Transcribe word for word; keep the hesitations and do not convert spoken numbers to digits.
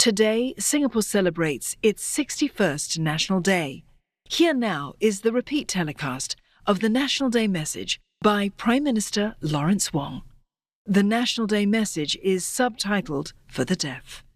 Today, Singapore celebrates its sixty-first National Day. Here now is the repeat telecast of the National Day message by Prime Minister Lawrence Wong. The National Day message is subtitled For the Deaf.